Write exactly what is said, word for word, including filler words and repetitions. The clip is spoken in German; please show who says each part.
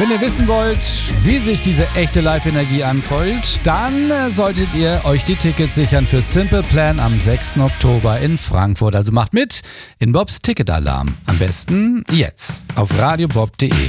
Speaker 1: Wenn ihr wissen wollt, wie sich diese echte Live-Energie anfühlt, dann äh, solltet ihr euch die Tickets sichern für Simple Plan am sechsten Oktober in Frankfurt. Also macht mit in Bobs Ticketalarm. Am besten jetzt auf radiobob punkt de.